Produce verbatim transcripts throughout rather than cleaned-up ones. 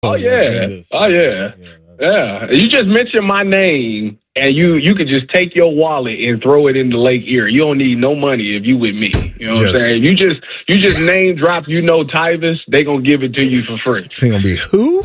Oh, yeah. Oh, yeah. Yeah. You just mentioned my name, and you you could just take your wallet and throw it into Lake Erie. You don't need no money if you with me. You know what yes. I'm saying? You just you just name drop, you know, Tyvis, they going to give it to you for free. They going to be who?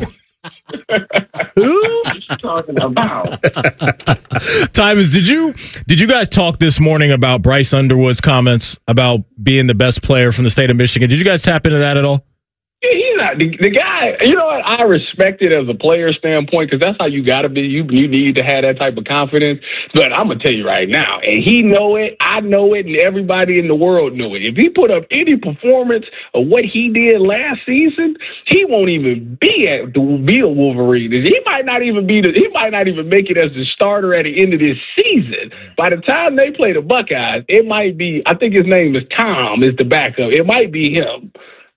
Who? What you talking about? Tyvis, did you did you guys talk this morning about Bryce Underwood's comments about being the best player from the state of Michigan? Did you guys tap into that at all? Yeah, he's not the, the guy. You know what? I respect it as a player standpoint because that's how you got to be. You you need to have that type of confidence. But I'm gonna tell you right now, and he know it, I know it, and everybody in the world know it. If he put up any performance of what he did last season, he won't even be at the be a Wolverine. He might not even be the. He might not even make it as the starter at the end of this season. By the time they play the Buckeyes, it might be. I think his name is Tom. Is the backup? It might be him.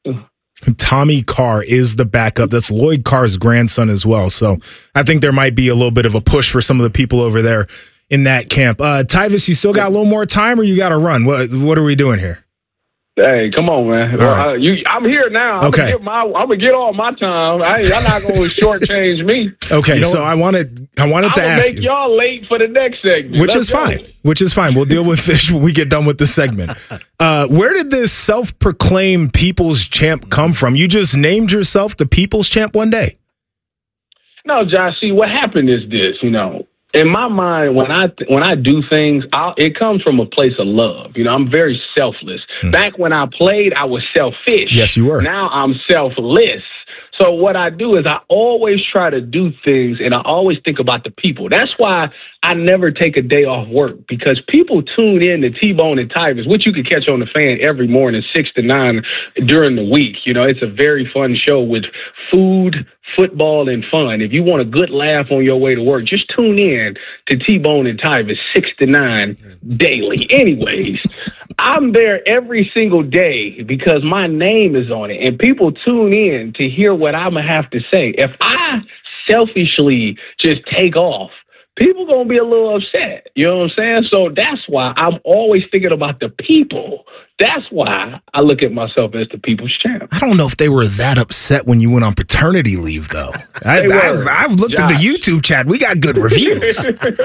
Tommy Carr is the backup. That's Lloyd Carr's grandson as well. So I think there might be a little bit of a push for some of the people over there in that camp. Uh, Tyvis, you still got a little more time or you got to run? What What are we doing here? Hey, come on, man. Right. Uh, you, I'm here now. I'm okay. Gonna get get all my time. I, y'all not going to shortchange me. Okay, you know, so I wanted I wanted to ask make you. y'all late for the next segment. Which Let's is go. fine. Which is fine. We'll deal with fish when we get done with the segment. Uh, where did this self-proclaimed people's champ come from? You just named yourself the people's champ one day. No, Josh, see, what happened is this, you know. In my mind, when I when I do things, I'll, it comes from a place of love. You know, I'm very selfless. Mm. Back when I played, I was selfish. Yes, you were. Now I'm selfless. So what I do is I always try to do things, and I always think about the people. That's why I never take a day off work, because people tune in to T-Bone and Tyvis, which you can catch on the Fan every morning, six to nine during the week. You know, it's a very fun show with food, football, and fun. If you want a good laugh on your way to work, just tune in to T-Bone and Tyvis, six to nine daily. Anyways, I'm there every single day because my name is on it, and people tune in to hear what I'm going to have to say. If I selfishly just take off, people going to be a little upset. You know what I'm saying? So that's why I'm always thinking about the people. That's why I look at myself as the people's champ. I don't know if they were that upset when you went on paternity leave, though. I, were. I, I've looked Josh. at the YouTube chat. We got good reviews.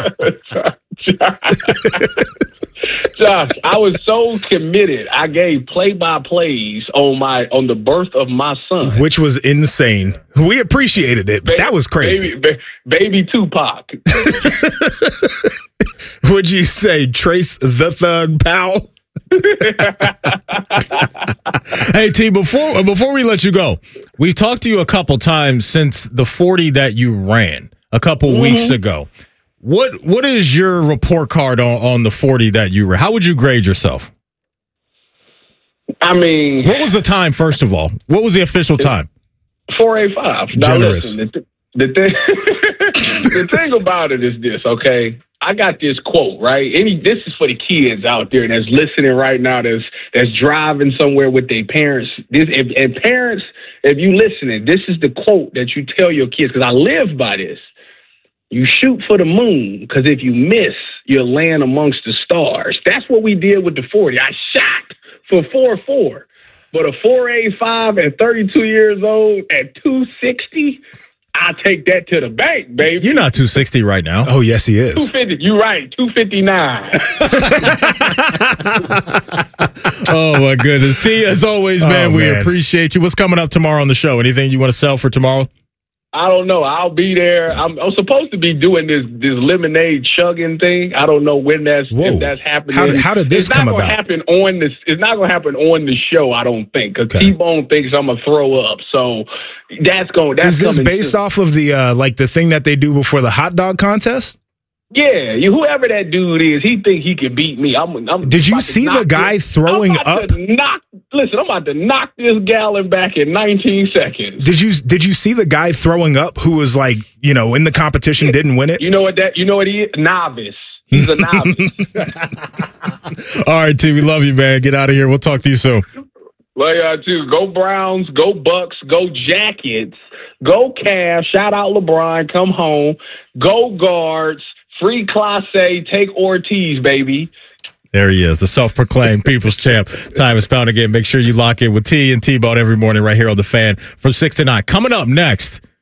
Josh, I was so committed. I gave play-by-plays on my on the birth of my son, which was insane. We appreciated it, but baby, that was crazy. Baby, baby Tupac. Would you say Trace the Thug, pal? Hey, T, before before we let you go, we've talked to you a couple times since the forty that you ran a couple mm-hmm. weeks ago. What what is your report card on, on the forty that you ran? How would you grade yourself? I mean, what was the time, first of all? What was the official time? four eighty-five. Generous. Now, listen, the, the, thing, the thing about it is this, okay? I got this quote, right? Any this is for the kids out there that's listening right now, that's that's driving somewhere with their parents. This if, and parents, if you listening, this is the quote that you tell your kids, because I live by this. You shoot for the moon, because if you miss, you'll land amongst the stars. That's what we did with the forty. I shot for four four, but a four eighty-five at thirty-two years old at two sixty, I take that to the bank, baby. You're not two sixty right now. Oh, yes, he is. two fifty. You're right. two fifty-nine. Oh, my goodness. T, as always, man, oh, we man. appreciate you. What's coming up tomorrow on the show? Anything you want to sell for tomorrow? I don't know. I'll be there. I'm, I'm supposed to be doing this this lemonade chugging thing. I don't know when that's Whoa. if that's happening. How did, how did this it's come not gonna about? Happen on this. It's not going to happen on the show. I don't think, because Okay. T-Bone thinks I'm gonna throw up. So that's going. That's Is this coming based soon. off of the uh, like the thing that they do before the hot dog contest? Yeah, you, whoever that dude is, he think he can beat me. I'm. I'm Did you about to see the knock guy this, throwing I'm about up? To knock, listen, I'm about to knock this gallon back in nineteen seconds. Did you did you see the guy throwing up who was like, you know, in the competition, didn't win it? You know what that? You know what he is? Novice. He's a novice. All right, T, we love you, man. Get out of here. We'll talk to you soon. Love y'all too. Go Browns, go Bucks, go Jackets, go Cavs. Shout out LeBron. Come home. Go Guards. Free Classe, take Ortiz, baby. There he is, the self-proclaimed people's champ. Time is pound again. Make sure you lock in with T and T-Bone every morning right here on The Fan from six to nine. Coming up next,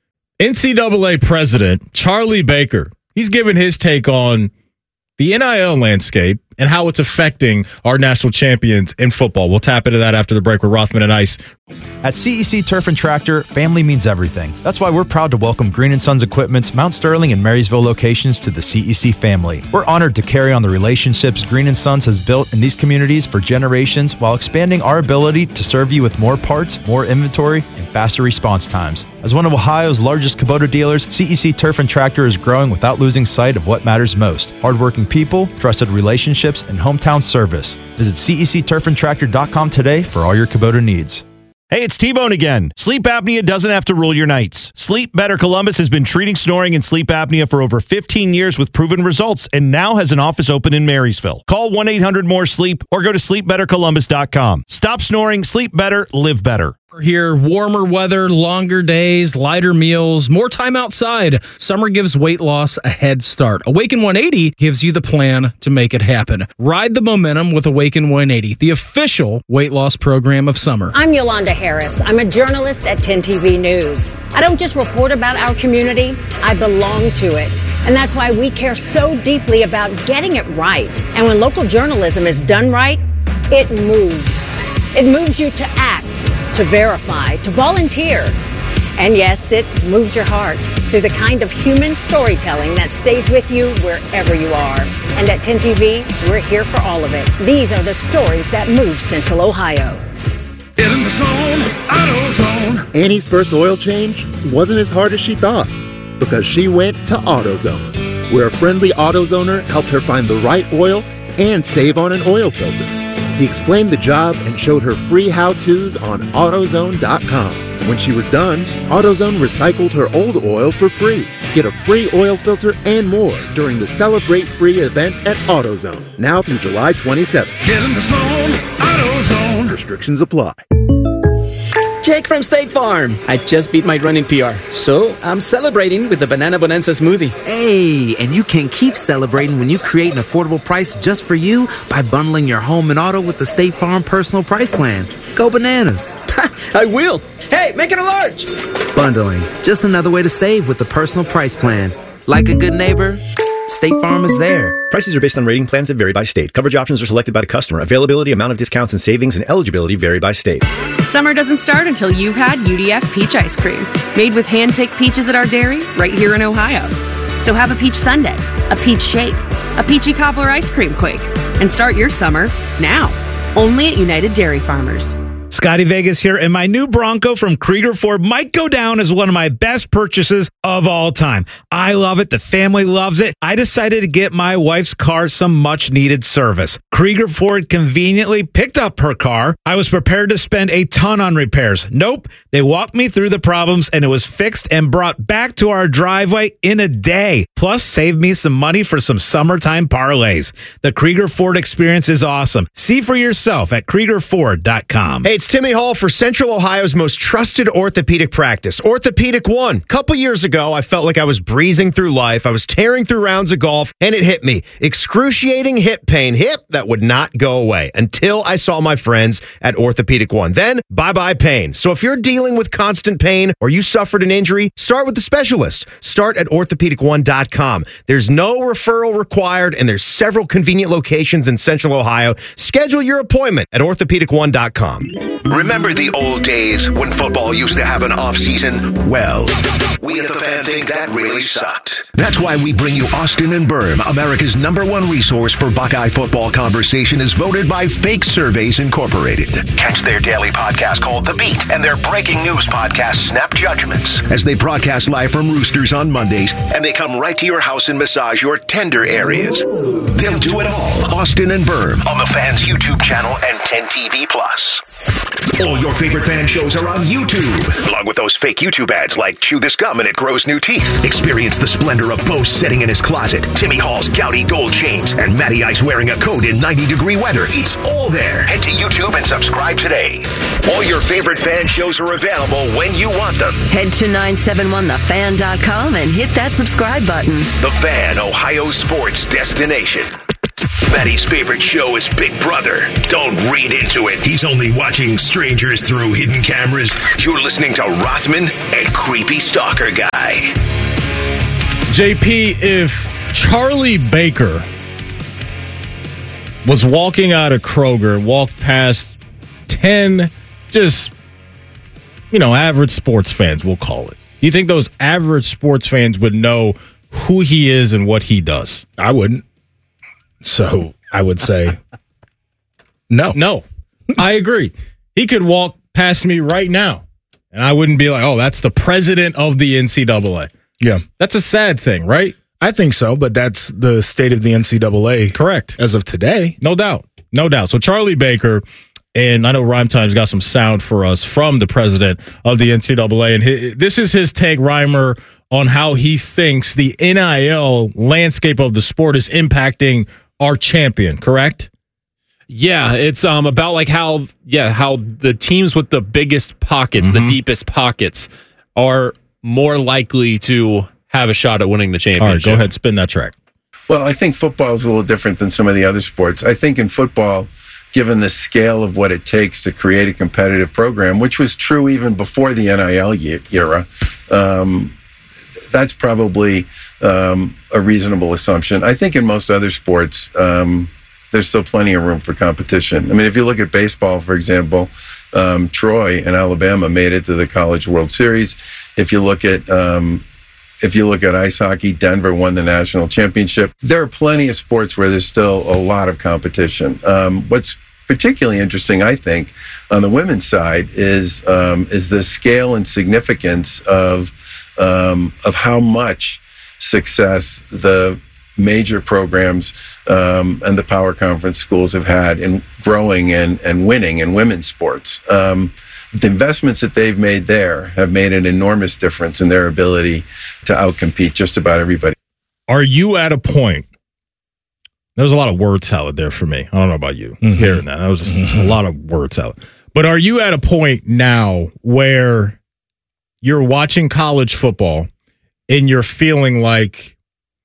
N C double A president Charlie Baker, he's given his take on the N I L landscape and how it's affecting our national champions in football. We'll tap into that after the break with Rothman and Ice. At C E C Turf and Tractor, family means everything. That's why we're proud to welcome Green and Sons Equipment's Mount Sterling and Marysville locations to the C E C family. We're honored to carry on the relationships Green and Sons has built in these communities for generations while expanding our ability to serve you with more parts, more inventory, and faster response times. As one of Ohio's largest Kubota dealers, C E C Turf and Tractor is growing without losing sight of what matters most: hardworking people, trusted relationships, and hometown service. Visit C E C turf and tractor dot com today for all your Kubota needs. Hey, it's T-Bone again. Sleep apnea doesn't have to rule your nights. Sleep Better Columbus has been treating snoring and sleep apnea for over fifteen years with proven results and now has an office open in Marysville. Call one eight hundred more sleep or go to sleep better columbus dot com. Stop snoring, sleep better, live better. Here, warmer weather, longer days, lighter meals, more time outside. Summer gives weight loss a head start. Awaken one eighty gives you the plan to make it happen. Ride the momentum with Awaken one eighty, the official weight loss program of summer. I'm Yolanda Harris. I'm a journalist at ten T V News. I don't just report about our community, I belong to it. And that's why we care so deeply about getting it right. And when local journalism is done right, it moves. It moves you to act, to verify, to volunteer. And yes, it moves your heart through the kind of human storytelling that stays with you wherever you are. And at ten T V, we're here for all of it. These are the stories that move Central Ohio. Get in the zone, AutoZone. Annie's first oil change wasn't as hard as she thought because she went to AutoZone, where a friendly AutoZoner helped her find the right oil and save on an oil filter. He explained the job and showed her free how-tos on AutoZone dot com. When she was done, AutoZone recycled her old oil for free. Get a free oil filter and more during the Celebrate Free event at AutoZone, now through July twenty-seventh. Get in the zone, AutoZone. Restrictions apply. Jake from State Farm. I just beat my running P R, so I'm celebrating with the Banana Bonanza smoothie. Hey, and you can keep celebrating when you create an affordable price just for you by bundling your home and auto with the State Farm Personal Price Plan. Go bananas. I will. Hey, make it a large. Bundling, just another way to save with the Personal Price Plan. Like a good neighbor, State Farm is there. Prices are based on rating plans that vary by state. Coverage options are selected by the customer. Availability, amount of discounts and savings, and eligibility vary by state. Summer doesn't start until you've had U D F peach ice cream, made with hand-picked peaches at our dairy right here in Ohio. So have a peach sundae, a peach shake, a peachy cobbler ice cream quake, and start your summer now. Only at United Dairy Farmers. Scotty Vegas here, and my new Bronco from Krieger Ford might go down as one of my best purchases of all time. I love it. The family loves it. I decided to get my wife's car some much-needed service. Krieger Ford conveniently picked up her car. I was prepared to spend a ton on repairs. Nope. They walked me through the problems, and it was fixed and brought back to our driveway in a day. Plus, saved me some money for some summertime parlays. The Krieger Ford experience is awesome. See for yourself at Krieger Ford dot com. Hey, it's Timmy Hall for Central Ohio's most trusted orthopedic practice, Orthopedic One. A couple years ago, I felt like I was breezing through life. I was tearing through rounds of golf, and it hit me. Excruciating hip pain. Hip that would not go away until I saw my friends at Orthopedic One. Then, bye-bye pain. So if you're dealing with constant pain or you suffered an injury, start with the specialist. Start at orthopedic one dot com. There's no referral required, and there's several convenient locations in Central Ohio. Schedule your appointment at orthopedic one dot com. Remember the old days when football used to have an off-season? Well, we at the Fan think that really sucked. That's why we bring you Austin and Berm, America's number one resource for Buckeye football conversation, is voted by Fake Surveys Incorporated. Catch their daily podcast called The Beat and their breaking news podcast, Snap Judgments, as they broadcast live from Roosters on Mondays, and they come right to your house and massage your tender areas. They'll do it all. Austin and Berm on the Fan's YouTube channel and ten T V Plus. All your favorite fan shows are on YouTube, along with those fake YouTube ads like Chew This Gum and It Grows New Teeth. Experience the splendor of Bo sitting in his closet, Timmy Hall's gouty gold chains, and Matty Ice wearing a coat in ninety degree weather. It's all there. Head to YouTube and subscribe today. All your favorite fan shows are available when you want them. Head to nine seven one the fan dot com and hit that subscribe button. The Fan, Ohio sports destination. Matty's favorite show is Big Brother. Don't read into it. He's only watching strangers through hidden cameras. You're listening to Rothman and Creepy Stalker Guy. J P, if Charlie Baker was walking out of Kroger and walked past ten just, you know, average sports fans, we'll call it, do you think those average sports fans would know who he is and what he does? I wouldn't. So I would say no. No, I agree. He could walk past me right now, and I wouldn't be like, oh, that's the president of the N C double A. Yeah. That's a sad thing, right? I think so, but that's the state of the N C double A. Correct. As of today. No doubt. No doubt. So Charlie Baker, and I know Rhyme Time's got some sound for us from the president of the N C double A, and his, this is his take, Reimer, on how he thinks the N I L landscape of the sport is impacting our champion, correct? Yeah, it's um about like how yeah how the teams with the biggest pockets, Mm-hmm. the deepest pockets, are more likely to have a shot at winning the championship. All right, go ahead, spin that track. Well, I think football is a little different than some of the other sports. I think in football, given the scale of what it takes to create a competitive program, which was true even before the N I L era, um, that's probably um, a reasonable assumption. I think in most other sports, um, there's still plenty of room for competition. I mean, if you look at baseball, for example, um, Troy and Alabama made it to the College World Series. If you look at um, if you look at ice hockey, Denver won the national championship. There are plenty of sports where there's still a lot of competition. Um, what's particularly interesting, I think, on the women's side is um, is the scale and significance of um, of how much success the major programs um, and the power conference schools have had in growing and, and winning in women's sports. Um, the investments that they've made there have made an enormous difference in their ability to outcompete just about everybody. Are you at a point? There was a lot of word salad there for me. I don't know about you Mm-hmm. hearing that. That was just mm-hmm. a lot of word salad. But are you at a point now where you're watching college football and you're feeling like,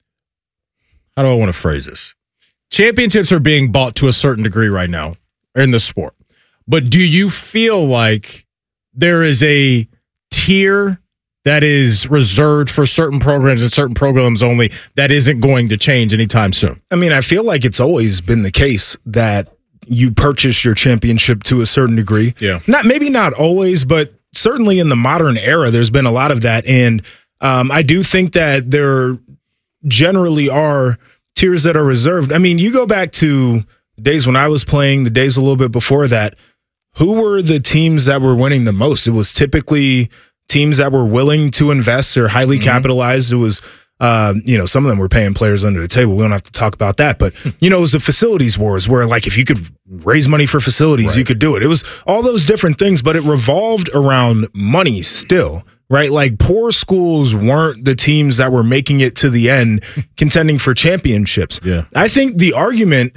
how do I want to phrase this? Championships are being bought to a certain degree right now in the sport. But do you feel like there is a tier that is reserved for certain programs and certain programs only that isn't going to change anytime soon? I mean, I feel like it's always been the case that you purchase your championship to a certain degree. Yeah. Not maybe not always, but certainly in the modern era, there's been a lot of that. And um, I do think that there generally are tiers that are reserved. I mean, you go back to the days when I was playing, the days a little bit before that, who were the teams that were winning the most? It was typically teams that were willing to invest or highly mm-hmm. capitalized. It was, uh, you know, some of them were paying players under the table. We don't have to talk about that. But, you know, it was the facilities wars where, like, if you could raise money for facilities, right. you could do it. It was all those different things, but it revolved around money still, right? Like, poor schools weren't the teams that were making it to the end contending for championships. Yeah. I think the argument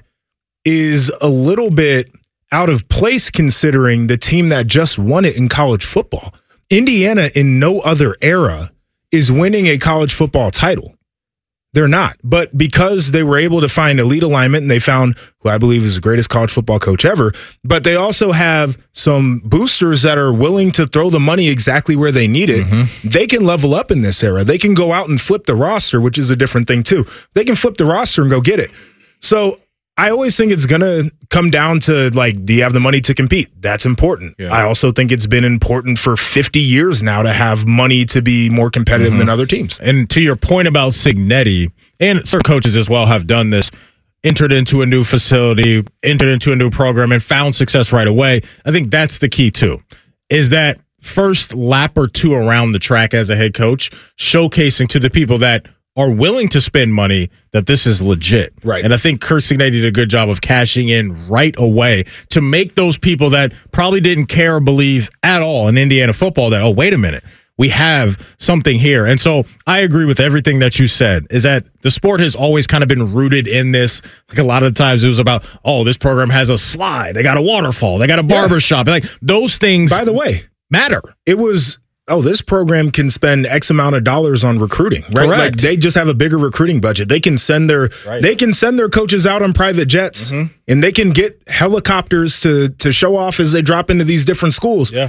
is a little bit out of place considering the team that just won it in college football. Indiana in no other era is winning a college football title. They're not. But because they were able to find elite alignment and they found who I believe is the greatest college football coach ever, but they also have some boosters that are willing to throw the money exactly where they need it. Mm-hmm. They can level up in this era. They can go out and flip the roster, which is a different thing too. They can flip the roster and go get it. So I always think it's going to come down to, like, do you have the money to compete? That's important. Yeah. I also think it's been important for fifty years now to have money to be more competitive mm-hmm. than other teams. And to your point about Cignetti, and certain coaches as well have done this, entered into a new facility, entered into a new program, and found success right away. I think that's the key, too, is that first lap or two around the track as a head coach, showcasing to the people that are willing to spend money that this is legit. Right. And I think Curt Cignetti did a good job of cashing in right away to make those people that probably didn't care or believe at all in Indiana football that, oh, wait a minute, we have something here. And so I agree with everything that you said, is that the sport has always kind of been rooted in this. Like, a lot of times it was about, oh, this program has a slide, they got a waterfall, they got a barbershop. Yeah. Like, those things, by the way, matter. It was, oh, this program can spend X amount of dollars on recruiting, right? Correct. Like, they just have a bigger recruiting budget. They can send their right. they can send their coaches out on private jets, mm-hmm. and they can get helicopters to to show off as they drop into these different schools. Yeah.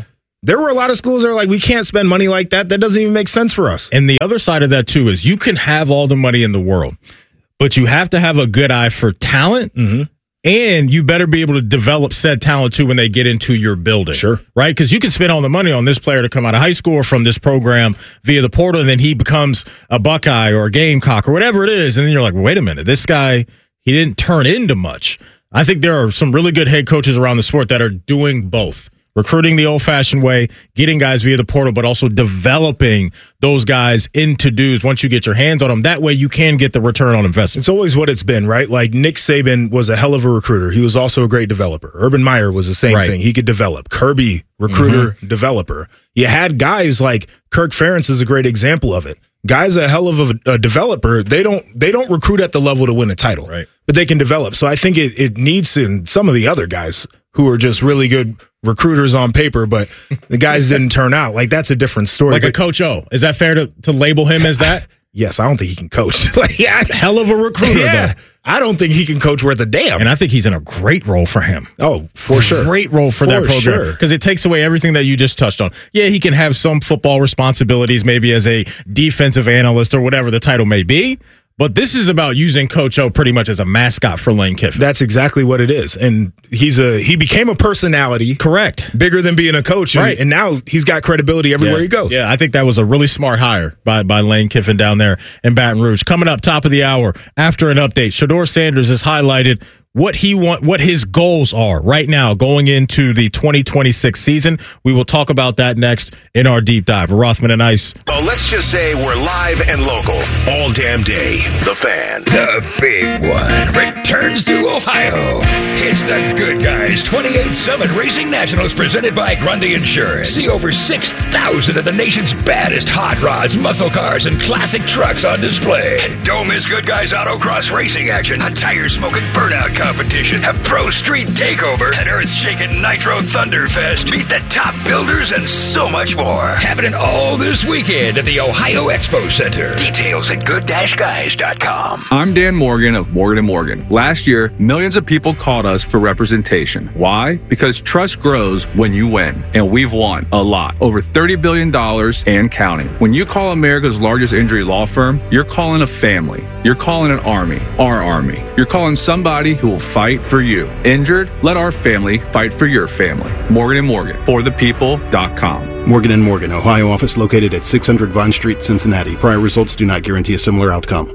There were a lot of schools that are like, we can't spend money like that. That doesn't even make sense for us. And the other side of that, too, is you can have all the money in the world, but you have to have a good eye for talent. Mm-hmm. And you better be able to develop said talent, too, when they get into your building. Sure. Right? Because you can spend all the money on this player to come out of high school or from this program via the portal, and then he becomes a Buckeye or a Gamecock or whatever it is. And then you're like, wait a minute, this guy, he didn't turn into much. I think there are some really good head coaches around the sport that are doing both. Recruiting the old-fashioned way, getting guys via the portal, but also developing those guys into dudes once you get your hands on them. That way you can get the return on investment. It's always what it's been, right? Like Nick Saban was a hell of a recruiter. He was also a great developer. Urban Meyer was the same Right. thing. He could develop. Kirby, recruiter, mm-hmm. developer. You had guys like Kirk Ferentz is a great example of it. Guys a hell of a, a developer. They don't they don't recruit at the level to win a title, right? But they can develop. So I think it, it needs in some of the other guys who are just really good recruiters on paper, but the guys didn't turn out. Like, that's a different story. Like but, a Coach O. Is that fair to, to label him as that? Yes, I don't think he can coach. Like, yeah, hell of a recruiter, yeah, though. I don't think he can coach worth a damn. And I think he's in a great role for him. Oh, for sure. Great role for, for that program. Sure. Because it takes away everything that you just touched on. Yeah, he can have some football responsibilities, maybe as a defensive analyst or whatever the title may be. But this is about using Coach O pretty much as a mascot for Lane Kiffin. That's exactly what it is. And he's a he became a personality. Correct. Bigger than being a coach. And, right. and now he's got credibility everywhere yeah. he goes. Yeah, I think that was a really smart hire by, by Lane Kiffin down there in Baton Rouge. Coming up top of the hour, after an update, Shedeur Sanders has highlighted what he want, what his goals are right now going into the twenty twenty-six season. We will talk about that next in our deep dive. Rothman and Ice. Oh, let's just say we're live and local all damn day. The Fan. The big one returns to Ohio. It's the Good Guys twenty-eight Summit Racing Nationals presented by Grundy Insurance. See over six thousand of the nation's baddest hot rods, muscle cars, and classic trucks on display. And don't miss Good Guys Autocross racing action, a tire-smoking burnout competition, a pro street takeover, an earth-shaking Nitro Thunderfest, meet the top builders, and so much more. Happening all this weekend at the Ohio Expo Center. Details at good dash guys dot com. I'm Dan Morgan of Morgan and Morgan. Last year, millions of people called us for representation. Why? Because trust grows when you win, and we've won a lot. Over thirty billion dollars and counting. When you call America's largest injury law firm, you're calling a family. You're calling an army, our army. You're calling somebody who will fight for you. Injured? Let our family fight for your family. Morgan and Morgan, for the people dot com. Morgan and Morgan, Ohio office located at six hundred Vine Street, Cincinnati. Prior results do not guarantee a similar outcome.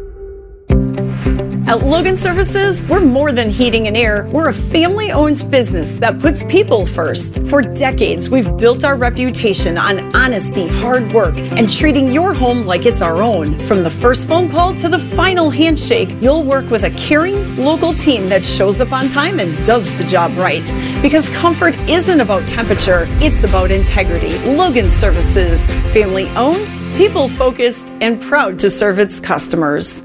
At Logan Services, we're more than heating and air. We're a family-owned business that puts people first. For decades, we've built our reputation on honesty, hard work, and treating your home like it's our own. From the first phone call to the final handshake, you'll work with a caring, local team that shows up on time and does the job right. Because comfort isn't about temperature, it's about integrity. Logan Services, family-owned, people-focused, and proud to serve its customers.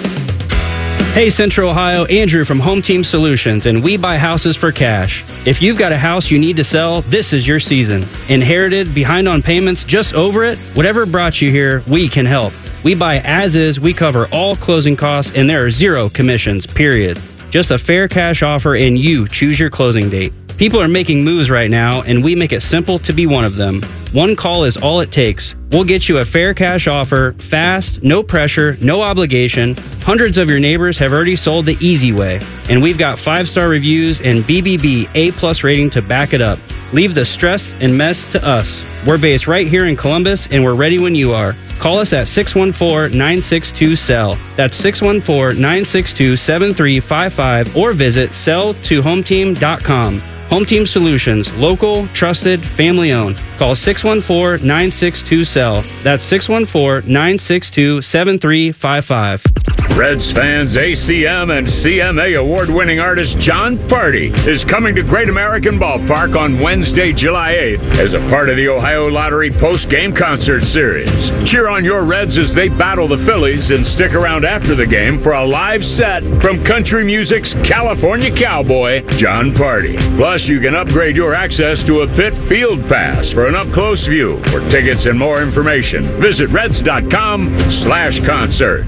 Hey Central Ohio, Andrew from Home Team Solutions, and we buy houses for cash. If you've got a house you need to sell, this is your season. Inherited, behind on payments, just over it? Whatever brought you here, we can help. We buy as is, we cover all closing costs, and there are zero commissions, period. Just a fair cash offer and you choose your closing date. People are making moves right now, and we make it simple to be one of them. One call is all it takes. We'll get you a fair cash offer, fast, no pressure, no obligation. Hundreds of your neighbors have already sold the easy way, and we've got five-star reviews and B B B A-plus rating to back it up. Leave the stress and mess to us. We're based right here in Columbus, and we're ready when you are. Call us at six one four, nine six two, S E L L. That's six one four, nine six two, seven three five five, or visit sell to home team dot com. Home Team Solutions, local, trusted, family-owned. Call six one four, nine six two, S E L L. That's six one four, nine six two, seven three five five. Reds fans, A C M and C M A award-winning artist Jon Pardi is coming to Great American Ballpark on Wednesday, July eighth as a part of the Ohio Lottery post-game concert series. Cheer on your Reds as they battle the Phillies and stick around after the game for a live set from country music's California cowboy, Jon Pardi. Plus, you can upgrade your access to a pit field pass for an up-close view. For tickets and more information, visit reds dot com slash concerts.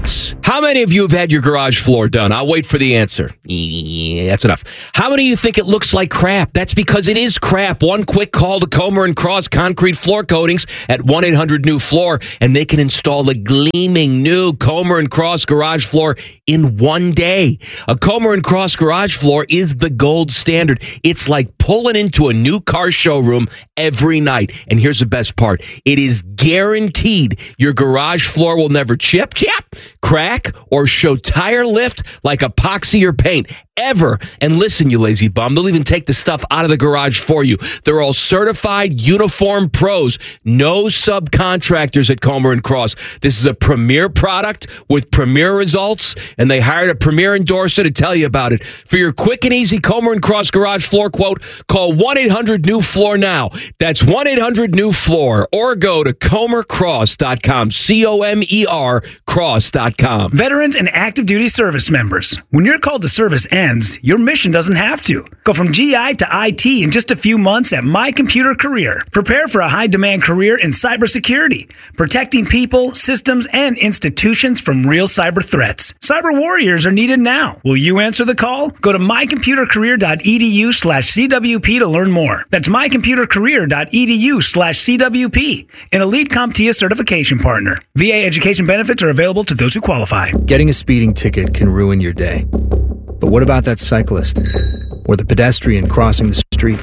How many of you have had your garage floor done? I'll wait for the answer. Yeah, that's enough. How many of you think it looks like crap? That's because it is crap. One quick call to Comer and Cross Concrete Floor Coatings at one eight hundred new floor, and they can install a gleaming new Comer and Cross garage floor in one day. A Comer and Cross garage floor is the gold standard. It's like pulling into a new car showroom every night. And here's the best part. It is guaranteed your garage floor will never chip, chip, crack, or show tire lift like epoxy or paint ever. And listen, you lazy bum, they'll even take the stuff out of the garage for you. They're all certified uniform pros. No subcontractors at Comer and Cross. This is a premier product with premier results, and they hired a premier endorser to tell you about it. For your quick and easy Comer and Cross garage floor quote, call one eight hundred new floor now. That's one eight hundred new floor, or go to comer cross dot com. C O M E R cross dot com. Veterans and active duty service members, when your call to service ends, your mission doesn't have to. Go from G I to I T in just a few months at My Computer Career. Prepare for a high-demand career in cybersecurity, protecting people, systems, and institutions from real cyber threats. Cyber warriors are needed now. Will you answer the call? Go to my computer career dot e d u slash c w p to learn more. That's my computer career dot e d u slash c w p, an Elite CompTIA certification partner. V A education benefits are available to those who qualify. Getting a speeding ticket can ruin your day. But what about that cyclist or the pedestrian crossing the street?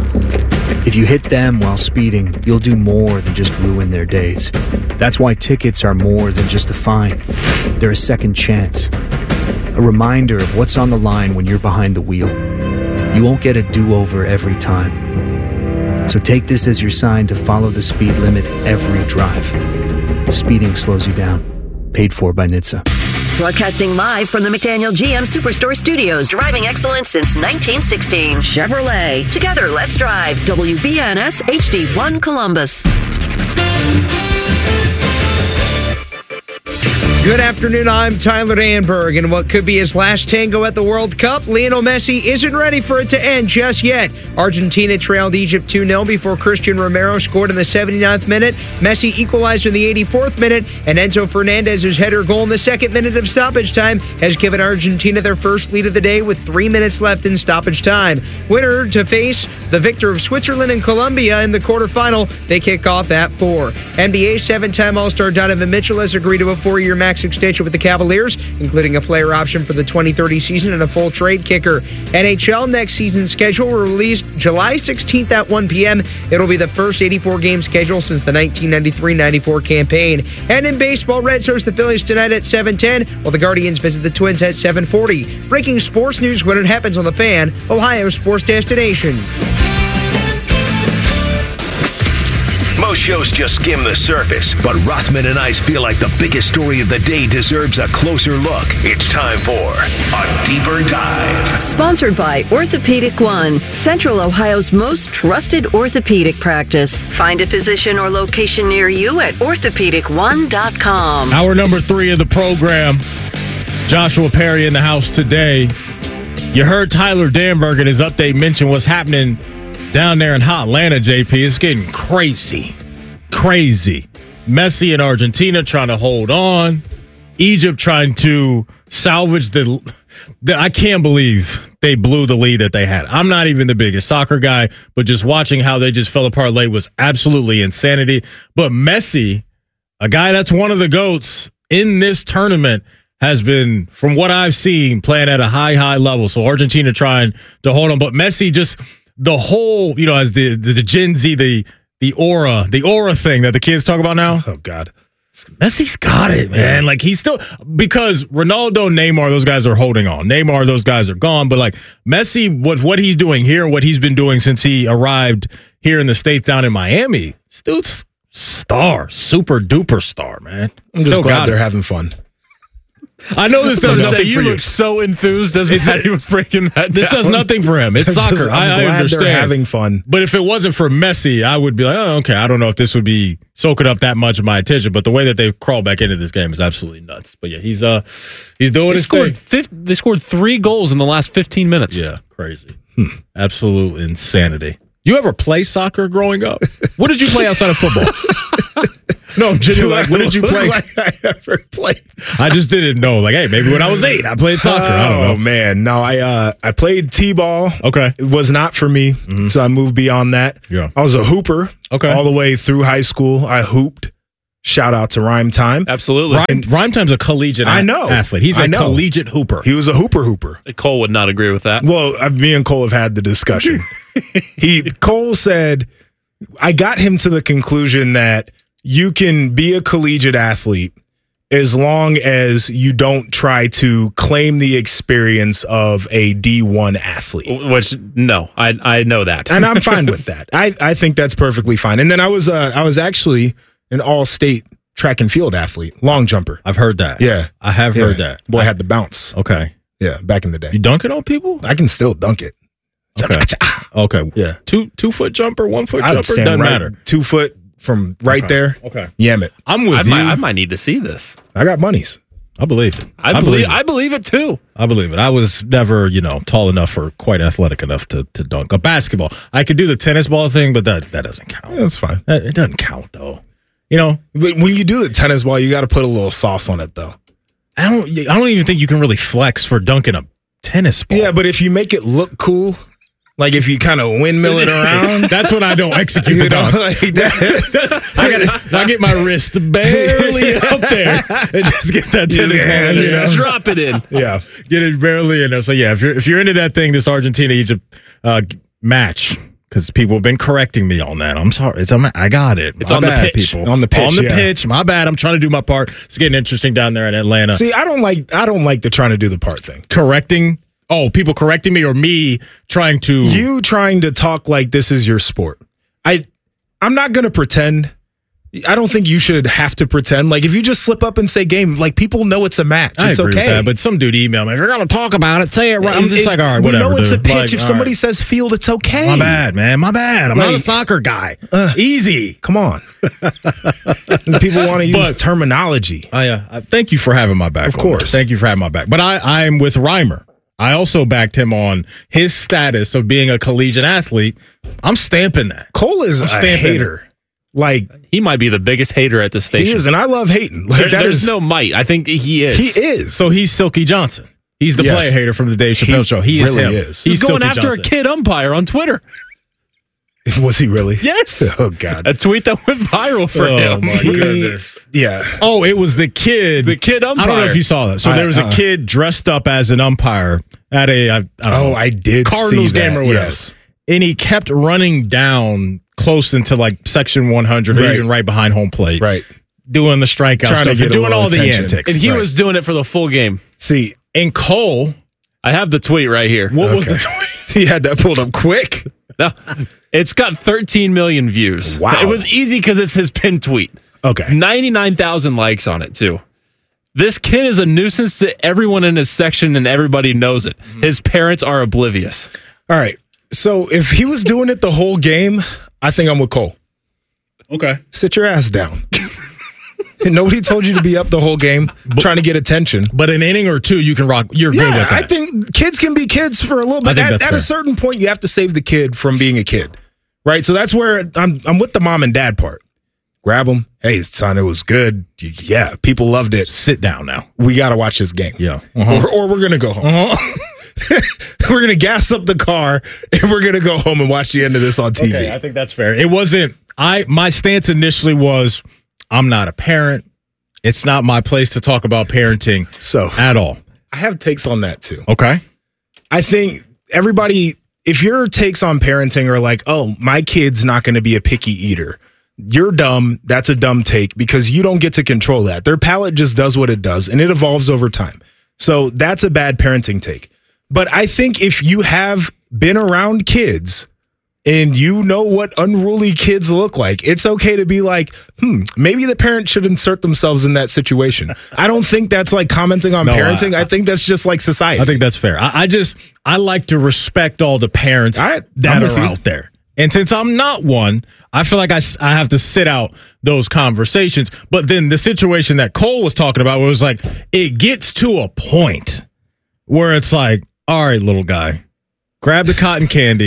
If you hit them while speeding, you'll do more than just ruin their days. That's why tickets are more than just a fine. They're a second chance. A reminder of what's on the line when you're behind the wheel. You won't get a do-over every time. So take this as your sign to follow the speed limit every drive. Speeding slows you down. Paid for by N H T S A. Broadcasting live from the McDaniel G M Superstore Studios. Driving excellence since nineteen sixteen. Chevrolet. Together, let's drive. W B N S H D one Columbus. Good afternoon, I'm Tyler Danberg, and what could be his last tango at the World Cup, Lionel Messi isn't ready for it to end just yet. Argentina trailed Egypt two nil before Christian Romero scored in the seventy-ninth minute. Messi equalized in the eighty-fourth minute, and Enzo Fernandez's header goal in the second minute of stoppage time has given Argentina their first lead of the day with three minutes left in stoppage time. Winner to face the victor of Switzerland and Colombia in the quarterfinal. They kick off at four. N B A seven-time All-Star Donovan Mitchell has agreed to a four-year max extension with the Cavaliers, including a player option for the twenty thirty season and a full trade kicker. N H L next season's schedule will release July sixteenth at one p.m. It'll be the first eighty-four game schedule since the nineteen ninety-three ninety-four campaign. And in baseball, Reds host the Phillies tonight at seven ten, while the Guardians visit the Twins at seven forty. Breaking sports news when it happens on The Fan, Ohio's sports destination. Most shows just skim the surface, but Rothman and I feel like the biggest story of the day deserves a closer look. It's time for a deeper dive. Sponsored by Orthopedic One, Central Ohio's most trusted orthopedic practice. Find a physician or location near you at orthopedic one dot com. Hour number three of the program. Joshua Perry in the house today. You heard Tyler Danberg in his update mention what's happening down there in hot Atlanta, J P. It's getting crazy. Crazy. Messi in Argentina trying to hold on. Egypt trying to salvage the, the... I can't believe they blew the lead that they had. I'm not even the biggest soccer guy, but just watching how they just fell apart late was absolutely insanity. But Messi, a guy that's one of the GOATs in this tournament, has been, from what I've seen, playing at a high, high level. So Argentina trying to hold on. But Messi just... The whole, you know, as the, the the Gen Z, the the aura, the aura thing that the kids talk about now. Oh God, Messi's got it, man. Like he's still, because Ronaldo, Neymar, those guys are holding on. Neymar, those guys are gone. But like Messi, what what he's doing here, what he's been doing since he arrived here in the States down in Miami, this dude's star, super duper star, man. I'm just glad they're having fun. I know this does nothing say, for you. You look so enthused as Patty was breaking that This down. does nothing for him. It's I'm soccer. Just, I'm I, I glad understand. They're having fun. But if it wasn't for Messi, I would be like, oh, okay, I don't know if this would be soaking up that much of my attention. But the way that they've crawled back into this game is absolutely nuts. But yeah, he's uh he's doing they his scored thing. Fifth, they scored three goals in the last fifteen minutes. Yeah, crazy. Hmm. Absolute insanity. You ever play soccer growing up? What did you play outside of football? No, I'm genuinely like, what did you play? Like I ever played. I just didn't know. Like, hey, maybe when I was eight, I played soccer. I don't know. Oh man, no, I uh, I played t-ball. Okay, it was not for me, mm-hmm. so I moved beyond that. Yeah, I was a hooper. Okay, all the way through high school, I hooped. Shout out to Rhyme Time. Absolutely. Rhyme, Rhyme Time's a collegiate I know. athlete. He's a collegiate hooper. He was a hooper hooper. Cole would not agree with that. Well, uh, me and Cole have had the discussion. he Cole said, I got him to the conclusion that you can be a collegiate athlete as long as you don't try to claim the experience of a D one athlete. Which, no, I I know that. And I'm fine with that. I, I think that's perfectly fine. And then I was uh, I was actually an all-state track and field athlete, long jumper. I've heard that. Yeah. I have yeah. heard that. Boy, I had the bounce. Okay. Yeah, back in the day. You dunk it on people? I can still dunk it. Okay. Okay. Yeah. Two two foot jumper, one foot I jumper, stand doesn't right, matter. Two foot from right Okay. there. Okay. Yam it. I'm with I you. might, I might need to see this. I got monies. I believe it. I, believe, I believe it too. I believe it. I was never, you know, tall enough or quite athletic enough to, to dunk a basketball. I could do the tennis ball thing, but that, that doesn't count. Yeah, that's fine. That- It doesn't count though. You know, But when you do the tennis ball, you got to put a little sauce on it, though. I don't. I don't even think you can really flex for dunking a tennis ball. Yeah, but if you make it look cool, like if you kind of windmill it around, That's when I don't execute the you know, dunk. like that. That's, I got I get my wrist barely up there and just get that tennis Yeah, ball. Just you know? drop it in. Yeah. Get it barely in there. So yeah, if you're if you're into that thing, this Argentina Egypt uh, match. Because people have been correcting me on that. I'm sorry. It's on, I got it. It's My on the bad, pitch. people. On the pitch, On the yeah. pitch. My bad. I'm trying to do my part. It's getting interesting down there in Atlanta. See, I don't like I don't like the trying to do the part thing. Correcting. Oh, people correcting me or me trying to. You trying to talk like this is your sport. I I'm not going to pretend. I don't think you should have to pretend. Like if you just slip up and say game, like people know it's a match. I It's agree okay. with that, but some dude emailed me. If you're going to talk about it, say it right. I'm just It- like, all right, we whatever. know it's dude. a pitch. Like, if all somebody right. says field, it's okay. My bad, man. My bad. I'm not a Like- soccer guy. Uh, Easy. Come on. And people want to use But- terminology. I, uh, I thank you for having my back. Of on course. that. Thank you for having my back. But I, I'm with Reimer. I also backed him on his status of being a collegiate athlete. I'm stamping that. Cole is I'm a stamping hater. Like He might be the biggest hater at the station. he is, and I love hating. Like There- that there's is no might. I think he is. he is. So he's Silky Johnson. He's the Yes. player hater from the Dave Chappelle He show. He is really him. is. He's He's going Silky after Johnson. a kid umpire on Twitter. Was he really? Yes. Oh God. A tweet that went viral for Oh, him. my He- goodness. Yeah. Oh, it was the kid. The kid umpire. I don't know if you saw that. So I- there was a uh-uh. kid dressed up as an umpire at a I, I don't Oh, know, I did Cardinals see that. game or whatever. Yes. And he kept running down close into like section one hundred, or Right. even right behind home plate, Right. doing the strikeout Trying to stuff, get and a doing little all the attention. antics. And he Right. was doing it for the full game. See, And Cole, I have the tweet right here. what was Okay. the tweet? he had that pulled up quick. No, it's got thirteen million views. Wow. It was easy because it's his pinned tweet. Okay. ninety-nine thousand likes on it, too. This kid is a nuisance to everyone in his section, and everybody knows it. His parents are oblivious. All right. So if he was doing it the whole game, I think I'm with Cole. Okay. Sit your ass down. Nobody told you to be up the whole game trying to get attention. But an inning or two, you can rock. You're good with Yeah, that. I think kids can be kids for a little I bit. think At, that's at fair. a certain point, you have to save the kid from being a kid, right? So that's where I'm. I'm with the mom and dad part. Grab them. Hey, son, it was good. Yeah, people loved it. Sit down now. We got to watch this game. Yeah. Uh-huh. Or, or we're gonna go home. Uh-huh. We're gonna gas up the car and we're gonna go home and watch the end of this on T V. Okay, I think that's fair. It wasn't. I my stance initially was, I'm not a parent. It's not my place to talk about parenting. So at all. I have takes on that too. Okay. I think everybody, if your takes on parenting are like, oh, my kid's not going to be a picky eater, you're dumb. That's a dumb take because you don't get to control that. Their palate just does what it does and it evolves over time. So that's a bad parenting take. But I think if you have been around kids and you know what unruly kids look like, it's okay to be like, hmm, maybe the parent should insert themselves in that situation. I don't think that's like commenting on No, parenting. I- I, think that's just like society. I think that's fair. I, I just I like to respect all the parents I- that I'm with are you. out there. And since I'm not one, I feel like I, s- I have to sit out those conversations. But then the situation that Cole was talking about was like, it gets to a point where it's like, all right, little guy, grab the cotton candy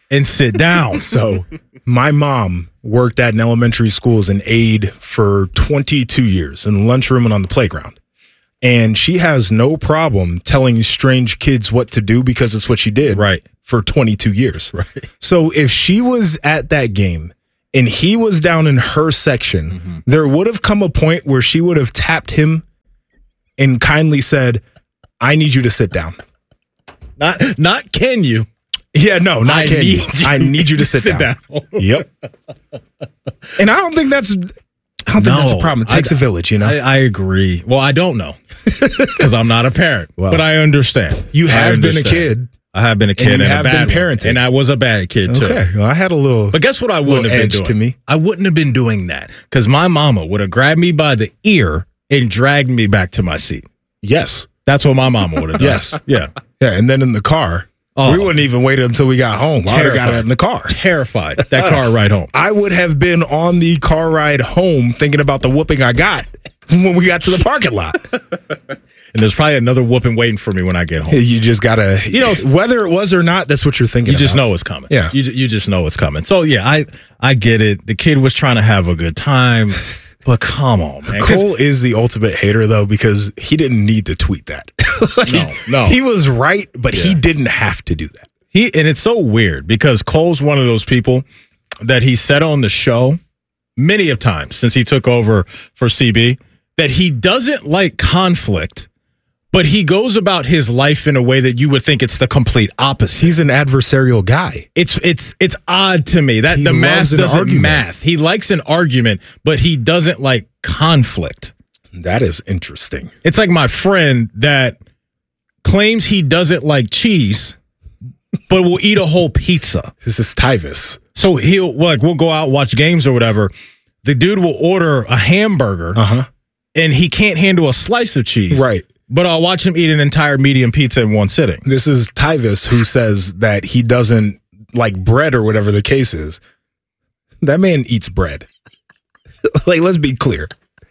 and sit down. So my mom worked at an elementary school as an aide for twenty-two years in the lunchroom and on the playground. And she has no problem telling strange kids what to do because it's what she did right. for twenty-two years. Right. So if she was at that game and he was down in her section, mm-hmm. there would have come a point where she would have tapped him and kindly said, I need you to sit down. Not, not can you. Yeah, no, not I can need you. you I need you to sit, sit down. down. Yep. And I don't think that's... I don't think no, that's a problem. It takes I, a village, you know? I, I agree. Well, I don't know because I'm not a parent, well, but I understand. You have I understand. been a kid. I have been a kid and, and you and have a bad been parenting. One. And I was a bad kid too. Okay. Well, I had a little But guess what I wouldn't have been edge doing? To me. I wouldn't have been doing that because my mama would have grabbed me by the ear and dragged me back to my seat. Yes. That's what my mama would have done. Yes. Yeah. Yeah. And then in the car, oh, we wouldn't even wait until we got home. I would have got it in the car. Terrified. That car ride home. I would have been on the car ride home thinking about the whooping I got when we got to the parking lot. And there's probably another whooping waiting for me when I get home. You just gotta, you know, whether it was or not, that's what you're thinking. You just about. know it's coming. Yeah, you you just know it's coming. So yeah, I I get it. The kid was trying to have a good time, but come on, man. Cole is the ultimate hater though because he didn't need to tweet that. Like, no, no, he was right, but yeah. he didn't have to do that. He and it's so weird because Cole's one of those people that he said on the show many of times since he took over for C B that he doesn't like conflict. But he goes about his life in a way that you would think it's the complete opposite. He's an adversarial guy. It's it's it's odd to me that he the math doesn't argument. math. He likes an argument, but he doesn't like conflict. That is interesting. It's like my friend that claims he doesn't like cheese, but will eat a whole pizza. This is Tyvis. So he'll like we'll go out watch games or whatever. The dude will order a hamburger, uh-huh. and he can't handle a slice of cheese. Right. But I'll watch him eat an entire medium pizza in one sitting. This is Tyvis who says that he doesn't like bread or whatever the case is. That man eats bread. Like, let's be clear.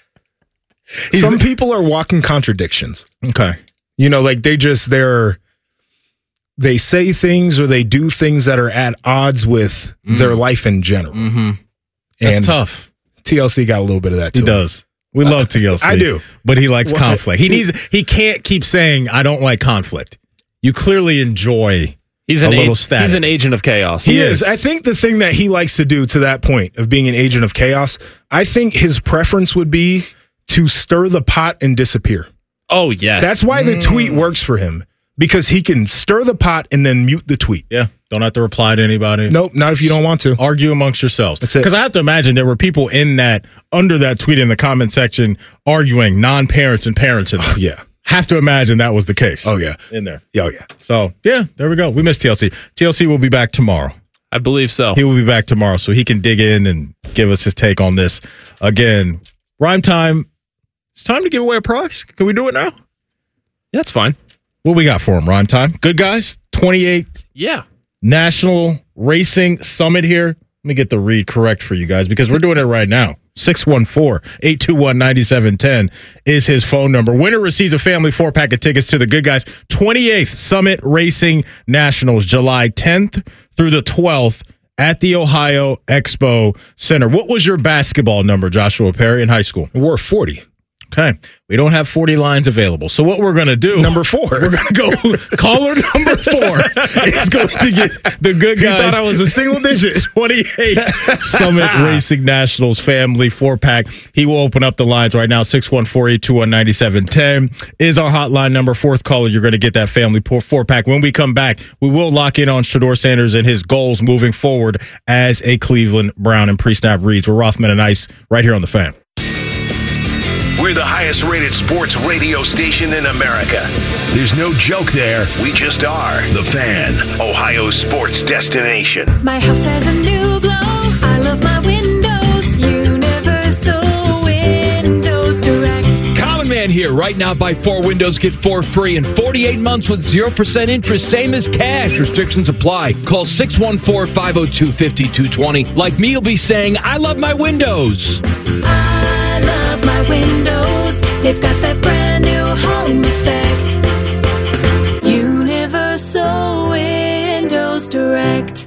He's Some the- people are walking contradictions. Okay. You know, like they just, they're, they say things or they do things that are at odds with mm. their life in general. Mm-hmm. That's and tough. T L C got a little bit of that too. He does. We uh, love T L C. I do. But he likes what? conflict. He needs. He can't keep saying, I don't like conflict. You clearly enjoy he's a an little ag- static. He's an agent of chaos. He, he is. is. I think the thing that he likes to do to that point of being an agent of chaos, I think his preference would be to stir the pot and disappear. Oh, yes. That's why the mm. tweet works for him. Because he can stir the pot and then mute the tweet. Yeah. Don't have to reply to anybody. Nope. Not if you don't want to. Argue amongst yourselves. That's it. Because I have to imagine there were people in that, under that tweet in the comment section, arguing non-parents and parents. In there. Oh, yeah. Have to imagine that was the case. Oh, yeah. In there. Yeah, oh, yeah. So, yeah, there we go. We missed T L C. T L C will be back tomorrow. I believe so. He will be back tomorrow so he can dig in and give us his take on this. Again, Rhyme Time. It's time to give away a prize. Can we do it now? Yeah, that's fine. What we got for him, Rhyme Time? Good guys? twenty-eighth Yeah. National Racing Summit here. Let me get the read correct for you guys because we're doing it right now. six one four, eight two one, nine seven one zero is his phone number. Winner receives a family four-pack of tickets to the Good Guys twenty-eighth Summit Racing Nationals, July tenth through the twelfth at the Ohio Expo Center. What was your basketball number, Joshua Perry, in high school? We were forty. Okay. We don't have forty lines available. So what we're going to do. Number four. We're going to go. Caller number four is going to get the Good Guys. You thought I was a single digit. twenty-eight Summit Racing Nationals family four pack. He will open up the lines right now. six one four, eight two one, nine seven one zero is our hotline number. Fourth caller, you're going to get that family four pack. When we come back, we will lock in on Shedeur Sanders and his goals moving forward as a Cleveland Brown and pre-snap reads. We're Rothman and Ice right here on The Fan. We're the highest rated sports radio station in America. There's no joke there. We just are. The Fan, Ohio's sports destination. My house has a new glow. I love my windows. Universal Windows Direct. Common Man here. Right now, buy four windows, get four free in forty-eight months with zero percent interest. Same as cash. Restrictions apply. Call six one four, five oh two, five two two zero. Like me, you'll be saying, I love my windows. I love my windows. They've got that brand new home effect. Universal Windows Direct.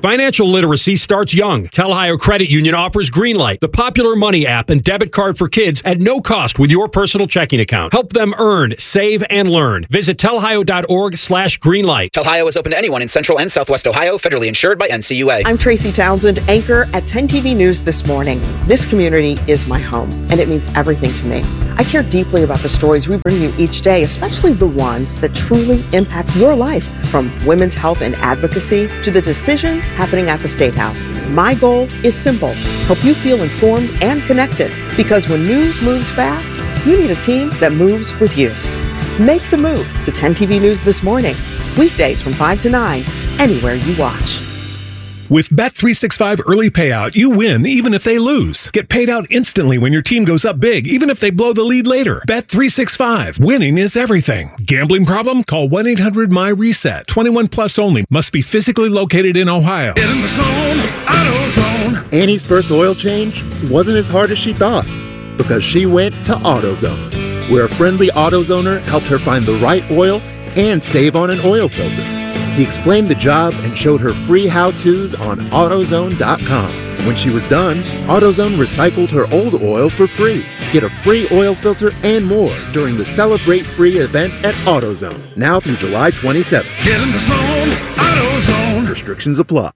Financial literacy starts young. Tel Ohio Credit Union offers Greenlight, the popular money app and debit card for kids at no cost with your personal checking account. Help them earn, save, and learn. Visit telhio.org slash greenlight. Telhio is open to anyone in Central and Southwest Ohio, federally insured by N C U A. I'm Tracy Townsend, anchor at ten T V News This Morning. This community is my home, and it means everything to me. I care deeply about the stories we bring you each day, especially the ones that truly impact your life, from women's health and advocacy to the decisions happening at the State House. My goal is simple: help you feel informed and connected, because when news moves fast, you need a team that moves with you. Make the move to ten T V News This Morning, weekdays from five to nine, anywhere you watch. With Bet three sixty-five Early Payout, you win even if they lose. Get paid out instantly when your team goes up big, even if they blow the lead later. Bet three sixty-five. Winning is everything. Gambling problem? Call one eight hundred M Y reset. twenty-one plus only. Must be physically located in Ohio. Get in the zone, AutoZone. Annie's first oil change wasn't as hard as she thought, because she went to AutoZone, where a friendly AutoZoner helped her find the right oil and save on an oil filter. He explained the job and showed her free how-tos on AutoZone dot com. When she was done, AutoZone recycled her old oil for free. Get a free oil filter and more during the Celebrate Free event at AutoZone, now through July twenty-seventh. Get in the zone, AutoZone. Restrictions apply.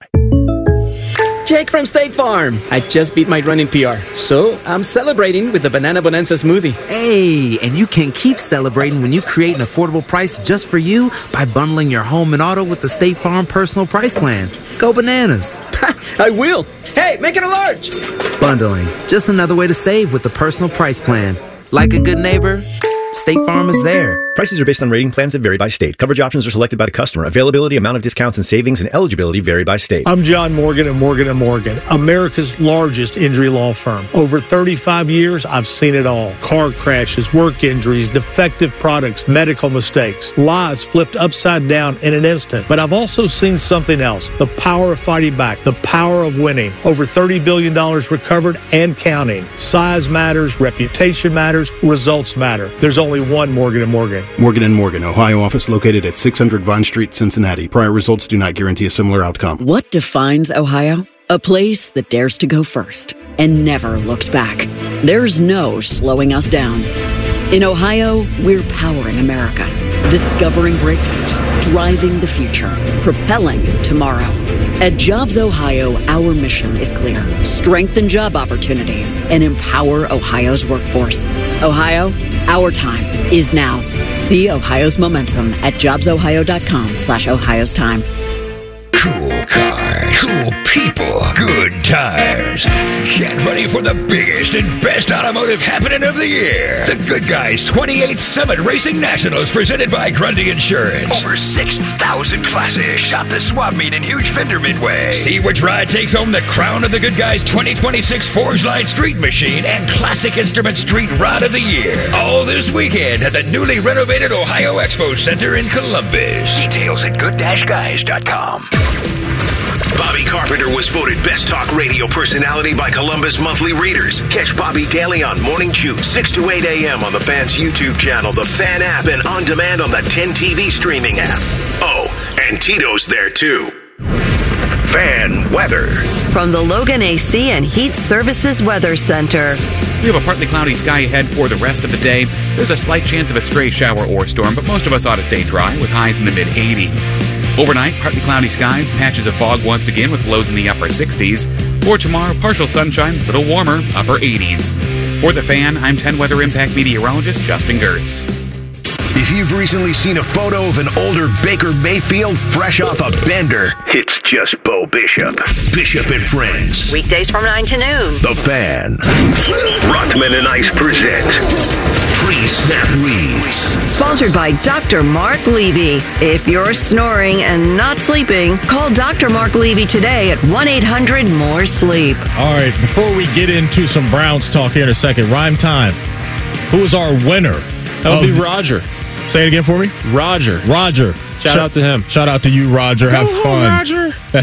Jake from State Farm. I just beat my running P R, so I'm celebrating with the Banana Bonanza smoothie. Hey, and you can keep celebrating when you create an affordable price just for you by bundling your home and auto with the State Farm Personal Price Plan. Go bananas. I will. Hey, make it a large. Bundling, just another way to save with the Personal Price Plan. Like a good neighbor, State Farm is there. Prices are based on rating plans that vary by state. Coverage options are selected by the customer. Availability, amount of discounts and savings, and eligibility vary by state. I'm John Morgan at Morgan and Morgan, America's largest injury law firm. Over thirty-five years, I've seen it all. Car crashes, work injuries, defective products, medical mistakes, lives flipped upside down in an instant. But I've also seen something else: the power of fighting back, the power of winning. Over thirty billion dollars recovered and counting. Size matters, reputation matters, results matter. There's only one Morgan and Morgan. Morgan and Morgan, Ohio office located at six hundred Vine Street, Cincinnati. Prior results do not guarantee a similar outcome. What defines Ohio? A place that dares to go first and never looks back. There's no slowing us down. In Ohio, we're powering America, discovering breakthroughs, driving the future, propelling tomorrow. At Jobs Ohio, our mission is clear: strengthen job opportunities and empower Ohio's workforce. Ohio, our time is now. See Ohio's momentum at jobsohio.com slash Ohio's time. Cool cars, cool people, good tires. Get ready for the biggest and best automotive happening of the year. The Good Guys twenty-eighth Summit Racing Nationals, presented by Grundy Insurance. Over six thousand classes shot the swap meet in Huge Fender Midway. See which ride takes home the crown of the Good Guys twenty twenty-six Forge Line Street Machine and Classic Instrument Street Rod of the Year. All this weekend at the newly renovated Ohio Expo Center in Columbus. Details at good dash guys dot com. Bobby Carpenter was voted Best Talk Radio Personality by Columbus Monthly Readers. Catch Bobby daily on Morning Chew, six to eight a.m. on the Fan's YouTube channel, the Fan app, and on demand on the ten T V streaming app. Oh, and Tito's there too. Fan weather. From the Logan A C and Heat Services Weather Center. We have a partly cloudy sky ahead for the rest of the day. There's a slight chance of a stray shower or storm, but most of us ought to stay dry with highs in the mid eighties. Overnight, partly cloudy skies, patches of fog once again with lows in the upper sixties. For tomorrow, partial sunshine, a little warmer, upper eighties. For the Fan, I'm ten Weather Impact meteorologist Justin Gertz. If you've recently seen a photo of an older Baker Mayfield fresh off a bender, it's just Bo Bishop. Bishop and Friends. Weekdays from nine to noon. The Fan. Rockman and Ice present Pre-Snap Reads. Sponsored by Doctor Mark Levy. If you're snoring and not sleeping, call Doctor Mark Levy today at one eight hundred more sleep. All right, before we get into some Browns talk here in a second, rhyme time. Who is our winner? That would be Roger. Say it again for me. Roger. Roger. Shout, Shout out to him. Shout out to you, Roger. Go Have home, fun. Roger. At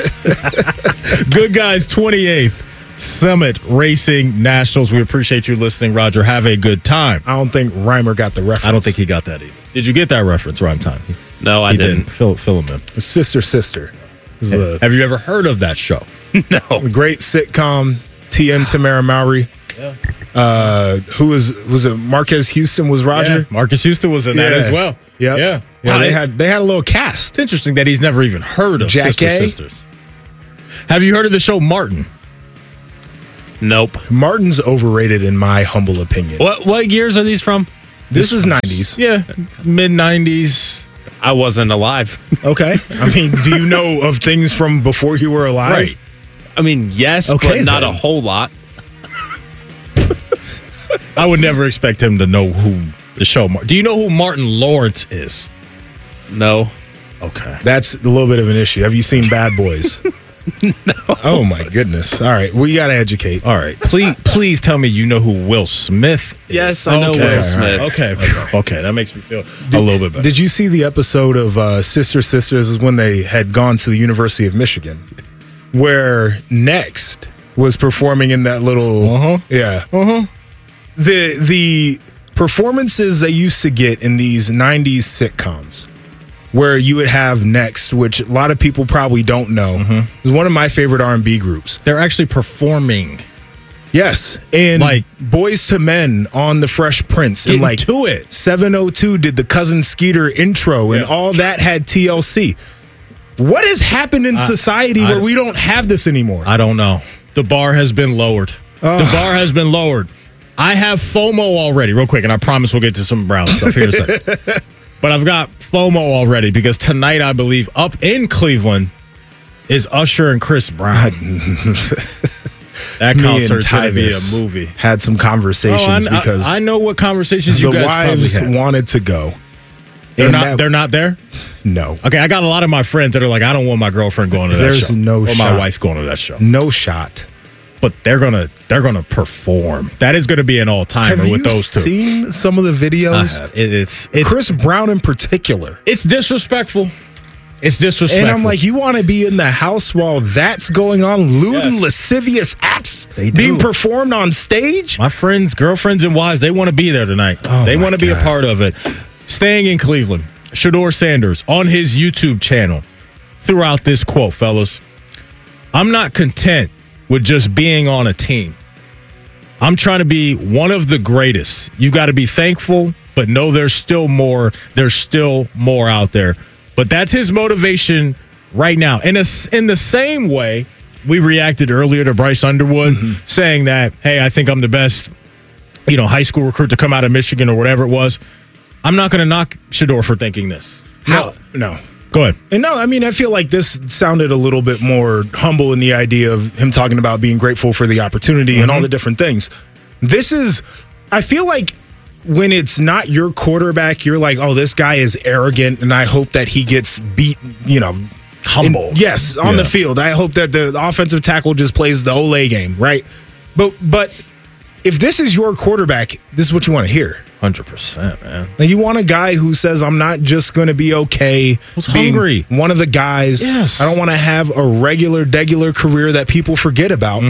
the Good Guys twenty-eighth Summit Racing Nationals. We appreciate you listening, Roger. Have a good time. I don't think Reimer got the reference. I don't think he got that either. Did you get that reference, Rhyme Time? No, I he didn't. didn't. Fill, fill him in. Sister, sister. The, Have you ever heard of that show? No. The great sitcom, T N Tamara Mowry. Yeah. Uh, who was was it? Marquez Houston was Roger. Yeah, Marcus Houston was in that Yeah. as well. Yep. Yeah. Yeah, Wow, they it- had they had a little cast. It's interesting that he's never even heard of Jack Sister A? Sisters. Have you heard of the show Martin? Nope. Martin's overrated in my humble opinion. What what years are these from? This is nineties. Yeah, mid nineties. I wasn't alive. Okay. I mean, do you know of things from before you were alive? Right. I mean, yes, Okay, but not then. a whole lot. I would never expect him to know who the show. Mar- Do you know who Martin Lawrence is? No. Okay. That's a little bit of an issue. Have you seen Bad Boys? No. Oh my goodness. All right. We got to educate. All right. Please, please tell me you know who Will Smith is. Yes, I know okay. Will all right. Smith. Okay. Okay. Okay. That makes me feel a little bit better. Did you see the episode of uh, Sister Sisters when they had gone to the University of Michigan, where Next was performing in that little Uh-huh. yeah Uh-huh. the the performances they used to get in these nineties sitcoms, where you would have Next, which a lot of people probably don't know, Mm-hmm. is one of my favorite R and B groups. They're actually performing. Yes, and Like- Boys to Men on the Fresh Prince, Get and like to it. seven oh two did the Cousin Skeeter intro, and Yeah. all that had T L C. What has happened in society I- where we don't have this anymore? I don't know. The bar has been lowered. Ugh. The bar has been lowered. I have FOMO already, real quick, and I promise we'll get to some Brown stuff here in a second. But I've got FOMO already because tonight, I believe, up in Cleveland is Usher and Chris Brown. That Me and concert's going to be a Tyvis movie. Had some conversations Oh, I, because I, I know what conversations you the guys wives probably had. wanted to go. They're And not. that- they're not there. No, Okay, I got a lot of my friends that are like, I don't want my girlfriend going to that There's show. no or my shot. wife going to that show. no shot. But they're gonna they're gonna perform. That is gonna be an all timer Have with you those two. seen some of the I videos? have. It- it's it's Chris Brown in particular. it's disrespectful. It's disrespectful. And I'm like, you want to be in the house while that's going on? Lewd and Yes. lascivious acts They being do. performed on stage? my friends, girlfriends, and wives, they want to be there tonight. Oh, they my want to be a God. part of it. Staying in Cleveland, Shador Sanders on his YouTube channel threw out this quote, fellas. I'm not content with just being on a team. I'm trying to be one of the greatest. You got to be thankful, but know there's still more. There's still more out there. But that's his motivation right now. In a, in the same way, we reacted earlier to Bryce Underwood saying that, hey, I think I'm the best, you know, high school recruit to come out of Michigan or whatever it was. I'm not going to knock Shador for thinking this. No, no. Go ahead. And no, I mean, I feel like this sounded a little bit more humble in the idea of him talking about being grateful for the opportunity and all the different things. This is, I feel like when it's not your quarterback, you're like, oh, this guy is arrogant, and I hope that he gets beat, you know, Humble. in- yes, on Yeah. the field. I hope that the offensive tackle just plays the Olay game, right? But but if this is your quarterback, this is what you want to hear. one hundred percent, man. Now, you want a guy who says, I'm not just going to be okay Who's being hungry. one of the guys. Yes. I don't want to have a regular, degular career that people forget about.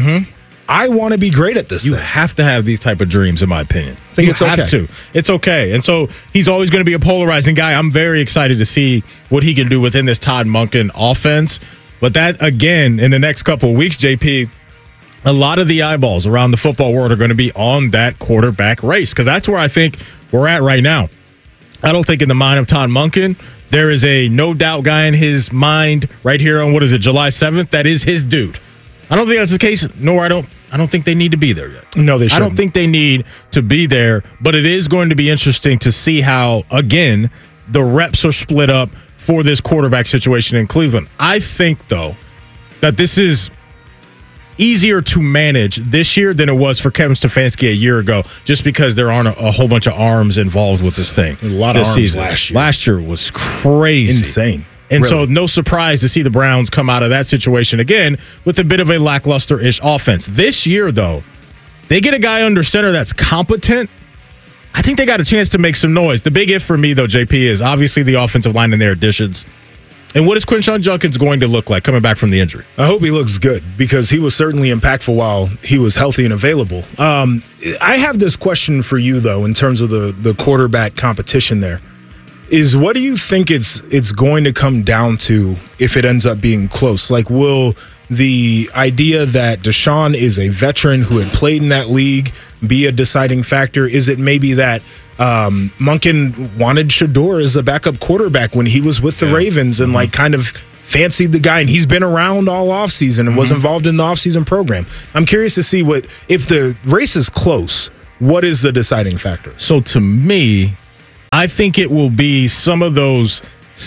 I want to be great at this You thing. have to have these type of dreams, in my opinion. Think you it's have okay. to. It's okay. And so he's always going to be a polarizing guy. I'm very excited to see what he can do within this Todd Monken offense. But that, again, in the next couple of weeks, J P, a lot of the eyeballs around the football world are going to be on that quarterback race because that's where I think we're at right now. I don't think in the mind of Todd Monken, there is a no doubt guy in his mind right here on, what is it, July seventh? That is his dude. I don't think that's the case, nor I don't I don't think they need to be there yet. No, they I shouldn't. don't think they need to be there, but it is going to be interesting to see how, again, the reps are split up for this quarterback situation in Cleveland. I think, though, that this is easier to manage this year than it was for Kevin Stefanski a year ago, just because there aren't a, a whole bunch of arms involved with this thing. A lot of this arms season. last year. Last year was crazy. Insane. And Really. so no surprise to see the Browns come out of that situation again with a bit of a lackluster-ish offense. This year, though, they get a guy under center that's competent. I think they got a chance to make some noise. The big if for me, though, J P, is obviously the offensive line and their additions. And what is Quinshon Judkins going to look like coming back from the injury? I hope he looks good because he was certainly impactful while he was healthy and available. Um, I have this question for you, though, in terms of the, the quarterback competition there. is what do you think it's it's going to come down to if it ends up being close? Like, will the idea that Deshaun is a veteran who had played in that league be a deciding factor? Is it maybe that um, Monken wanted Shedeur as a backup quarterback when he was with the yeah. Ravens and mm-hmm. like kind of fancied the guy, and he's been around all offseason and mm-hmm. was involved in the offseason program? I'm curious to see what, if the race is close, what is the deciding factor? So to me, I think it will be some of those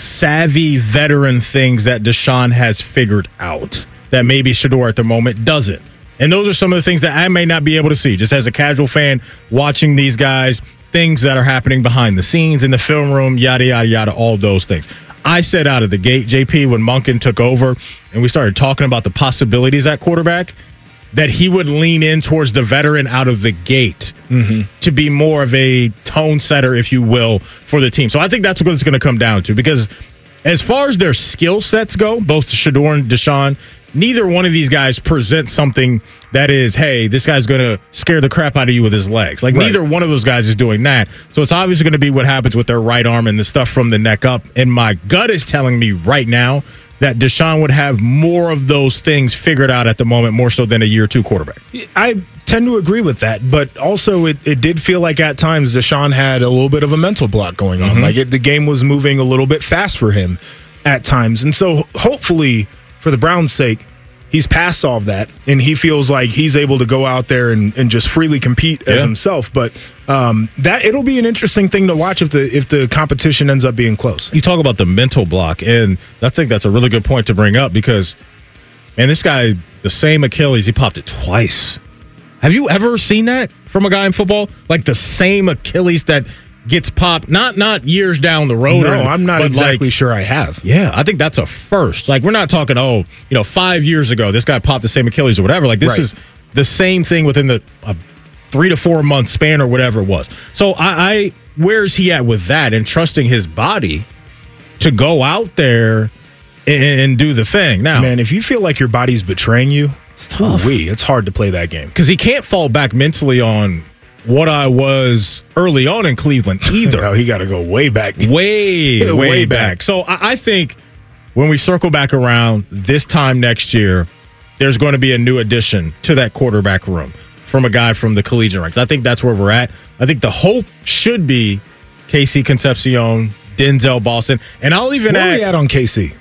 savvy veteran things that Deshaun has figured out that maybe Shedeur at the moment doesn't. And those are some of the things that I may not be able to see just as a casual fan watching these guys, things that are happening behind the scenes in the film room, yada, yada, yada, all those things. I said out of the gate, J P, when Monken took over and we started talking about the possibilities at quarterback, that he would lean in towards the veteran out of the gate mm-hmm. to be more of a tone setter, if you will, for the team. So I think that's what it's going to come down to, because as far as their skill sets go, both Shedeur and Deshaun, neither one of these guys present something that is, hey, this guy's going to scare the crap out of you with his legs. Like, right. neither one of those guys is doing that. So it's obviously going to be what happens with their right arm and the stuff from the neck up. And my gut is telling me right now that Deshaun would have more of those things figured out at the moment, more so than a year two quarterback. I tend to agree with that, but also it, it did feel like at times Deshaun had a little bit of a mental block going on. Mm-hmm. Like it, the game was moving a little bit fast for him at times. And so hopefully, for the Browns' sake, he's past all of that, and he feels like he's able to go out there and, and just freely compete as yeah. himself. But um, that it'll be an interesting thing to watch if the if the competition ends up being close. You talk about the mental block, and I think that's a really good point to bring up because, man, this guy, the same Achilles, he popped it twice. Have you ever seen that from a guy in football? Like the same Achilles that gets popped, not not years down the road. No, or, I'm not exactly like, sure I have. Yeah, I think that's a first. Like, we're not talking, oh, you know, five years ago, this guy popped the same Achilles or whatever. Like, this right. is the same thing within the uh, three to four month span or whatever it was. So, I, I where's he at with that and trusting his body to go out there and, and do the thing? Now, man, if you feel like your body's betraying you, it's tough. Ooh-wee, it's hard to play that game. Because he can't fall back mentally on what I was early on in Cleveland either. No, he got to go way back. Way, way, way back. back. So I, I think when we circle back around this time next year, there's going to be a new addition to that quarterback room from a guy from the collegiate ranks. I think that's where we're at. I think the hope should be K C Concepcion, Denzel Boston, and I'll even Where add. Where are we at on K C?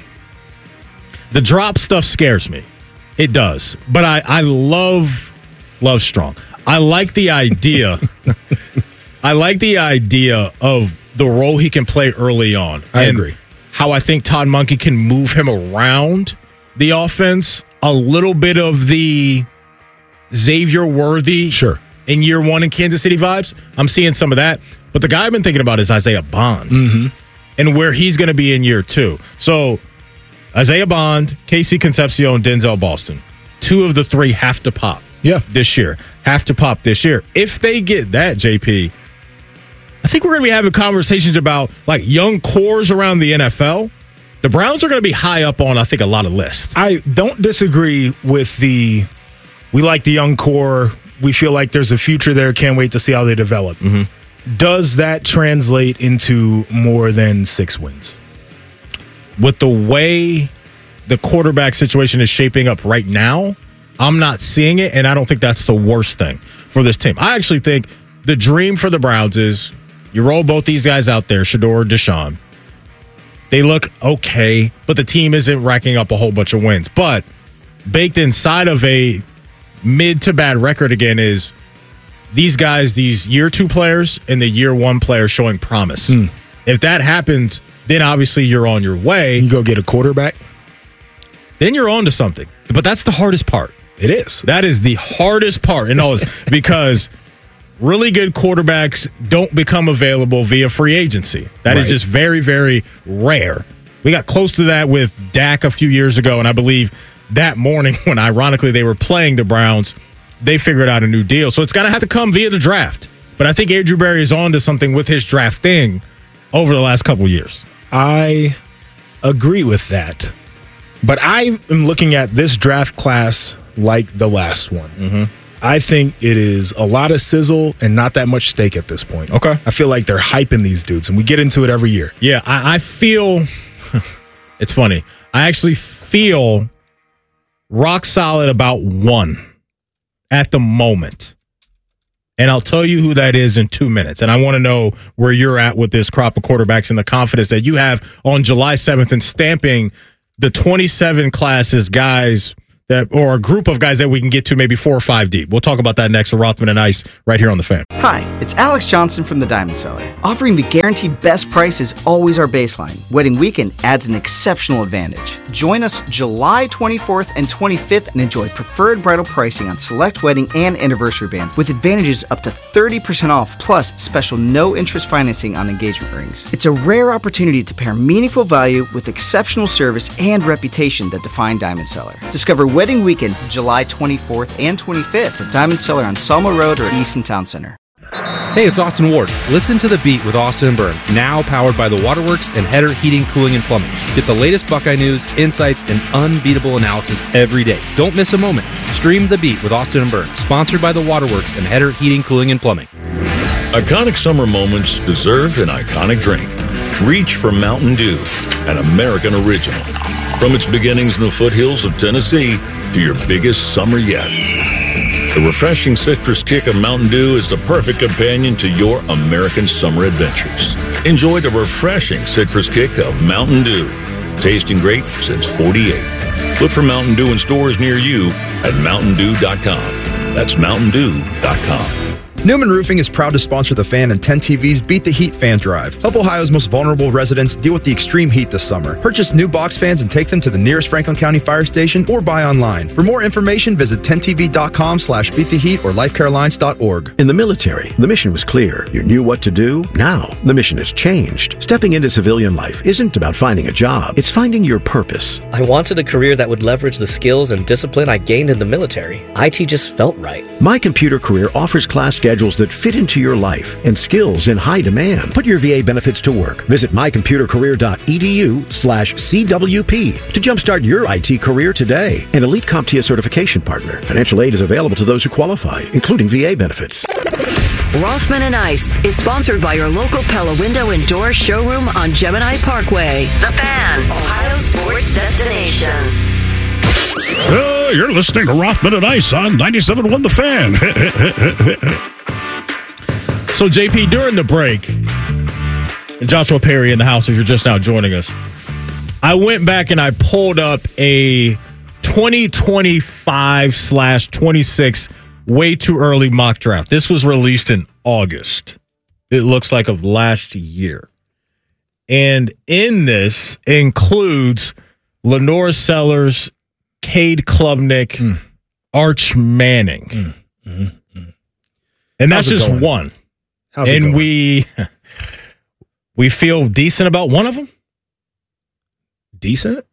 The drop stuff scares me. It does. But I, I love, love Strong. I like the idea. I like the idea of the role he can play early on. I agree. How I think Todd Monken can move him around the offense. A little bit of the Xavier Worthy sure. in year one in Kansas City vibes. I'm seeing some of that. But the guy I've been thinking about is Isaiah Bond mm-hmm. and where he's going to be in year two. So Isaiah Bond, K C Concepcion, Denzel Boston. Two of the three have to pop. Yeah. This year. Have to pop this year. If they get that, J P, I think we're going to be having conversations about like young cores around the N F L. The Browns are going to be high up on, I think, a lot of lists. I don't disagree with the, we like the young core. We feel like there's a future there. Can't wait to see how they develop. Mm-hmm. Does that translate into more than six wins? With the way the quarterback situation is shaping up right now, I'm not seeing it, and I don't think that's the worst thing for this team. I actually think the dream for the Browns is you roll both these guys out there, Shedeur, Deshaun. They look okay, but the team isn't racking up a whole bunch of wins. But baked inside of a mid to bad record again is these guys, these year two players and the year one players showing promise. Mm. If that happens, then obviously you're on your way. You go get a quarterback. Then you're on to something. But that's the hardest part. It is. That is the hardest part in all this because really good quarterbacks don't become available via free agency. That right. is just very, very rare. We got close to that with Dak a few years ago, and I believe that morning when, ironically, they were playing the Browns, they figured out a new deal. So it's going to have to come via the draft. But I think Andrew Berry is on to something with his drafting over the last couple of years. I agree with that. But I am looking at this draft class like the last one. Mm-hmm. I think it is a lot of sizzle and not that much steak at this point. Okay. I feel like they're hyping these dudes, and we get into it every year. Yeah, I, I feel it's funny. I actually feel rock solid about one at the moment. And I'll tell you who that is in two minutes. And I want to know where you're at with this crop of quarterbacks and the confidence that you have on July seventh and stamping the twenty-seven classes guys that, or a group of guys that we can get to maybe four or five deep. We'll talk about that next with Rothman and Ice right here on The Fan. Hi, it's Alex Johnson from the Diamond Cellar. Offering the guaranteed best price is always our baseline. Wedding weekend adds an exceptional advantage. Join us July twenty-fourth and twenty-fifth and enjoy preferred bridal pricing on select wedding and anniversary bands with advantages up to thirty percent off plus special no-interest financing on engagement rings. It's a rare opportunity to pair meaningful value with exceptional service and reputation that define Diamond Cellar. Discover Wedding Weekend July twenty-fourth and twenty-fifth at Diamond Cellar on Selma Road or Easton Town Center. Hey, it's Austin Ward. Listen to The Beat with Austin and Byrne, now powered by the Waterworks and Header Heating, Cooling, and Plumbing. Get the latest Buckeye news, insights, and unbeatable analysis every day. Don't miss a moment. Stream The Beat with Austin and Byrne, sponsored by the Waterworks and Header Heating, Cooling, and Plumbing. Iconic summer moments deserve an iconic drink. Reach for Mountain Dew, an American original. From its beginnings in the foothills of Tennessee to your biggest summer yet. The refreshing citrus kick of Mountain Dew is the perfect companion to your American summer adventures. Enjoy the refreshing citrus kick of Mountain Dew. Tasting great since forty-eight. Look for Mountain Dew in stores near you at mountain dew dot com. That's mountain dew dot com. Newman Roofing is proud to sponsor The Fan and ten T V's Beat the Heat Fan Drive. Help Ohio's most vulnerable residents deal with the extreme heat this summer. Purchase new box fans and take them to the nearest Franklin County Fire Station or buy online. For more information, visit ten T V dot com slash beat the heat or life care alliance dot org. In the military, the mission was clear. You knew what to do. Now, the mission has changed. Stepping into civilian life isn't about finding a job. It's finding your purpose. I wanted a career that would leverage the skills and discipline I gained in the military. I T just felt right. My Computer Career offers class schedules that fit into your life and skills in high demand. Put your V A benefits to work. Visit my computer career dot e d u slash C W P to jumpstart your I T career today. An Elite CompTIA certification partner. Financial aid is available to those who qualify, including V A benefits. Rothman and Ice is sponsored by your local Pella Window and Door showroom on Gemini Parkway. The Fan, Ohio sports destination. Uh, you're listening to Rothman and Ice on ninety-seven point one The Fan. So, J P, during the break, and Joshua Perry in the house, if you're just now joining us, I went back and I pulled up a twenty twenty-five slash twenty-six way too early mock draft. This was released in August. It looks like of last year. And in this includes Lenore Sellers, Cade Klubnik, mm. Arch Manning. Mm. Mm-hmm. And that's just going? one. How's it and going? we we feel decent about one of them? Decent?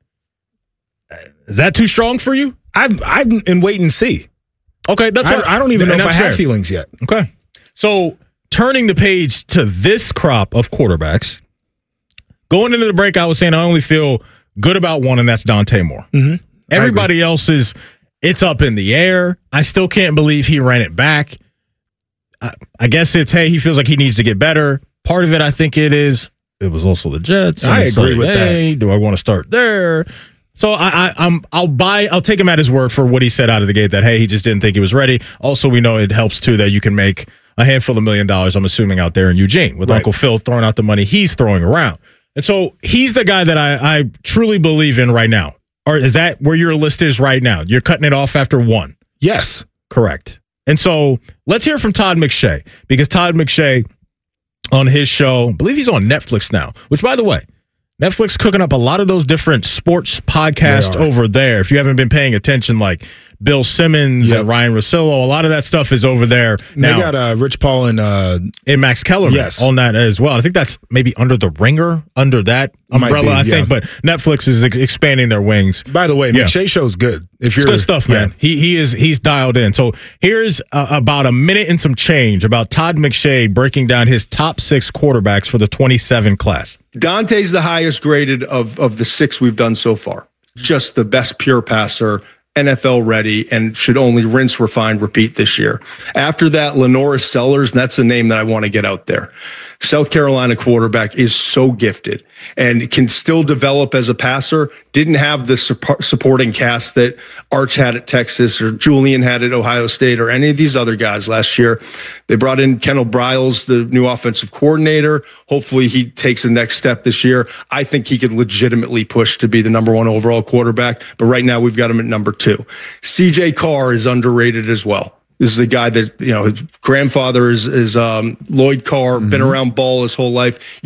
Is that too strong for you? I'm I'm in wait and see. Okay, that's I, right. I don't even And know if I that's have fair. feelings yet. Okay. So turning the page to this crop of quarterbacks, going into the break, I was saying I only feel good about one, and that's Dante Moore. Mm-hmm. Everybody else is, it's up in the air. I still can't believe he ran it back. I, I guess it's, hey, he feels like he needs to get better. Part of it, I think it is, it was also the Jets. I And agree so, with hey, do I want to start there? So I, I, I'm, I'll buy, I'll take him at his word for what he said out of the gate that, hey, he just didn't think he was ready. Also, we know it helps too that you can make a handful of million dollars, I'm assuming, out there in Eugene with Right. Uncle Phil throwing out the money he's throwing around. And so he's the guy that I, I truly believe in right now. Or is that where your list is right now? You're cutting it off after one. Yes. Correct. And so let's hear from Todd McShay, because Todd McShay on his show, I believe he's on Netflix now, which, by the way, Netflix cooking up a lot of those different sports podcasts over there. If you haven't been paying attention, like Bill Simmons Yep. and Ryan Russillo, a lot of that stuff is over there now. They got uh, Rich Paul and uh, and Max Kellerman Yes. on that as well. I think that's maybe under the Ringer, under that Might umbrella, be, I think. yeah. But Netflix is ex- expanding their wings. By the way, Yeah. McShay show's good. If It's you're good stuff, man. He he is he's dialed in. So here's uh, about a minute and some change about Todd McShay breaking down his top six quarterbacks for the twenty-seven class. Dante's the highest graded of, of the six we've done so far. Just the best pure passer N F L ready and should only rinse, refine, repeat this year. After that, Lenora Sellers, and that's the name that I want to get out there. South Carolina quarterback is so gifted and can still develop as a passer. Didn't have the support, supporting cast that Arch had at Texas or Julian had at Ohio State or any of these other guys last year. They brought in Kendall Briles, the new offensive coordinator. Hopefully he takes the next step this year. I think he could legitimately push to be the number one overall quarterback, but right now we've got him at number two. C J Carr is underrated as well. This is a guy that, you know, his grandfather is, is um, Lloyd Carr, mm-hmm. been around ball his whole life.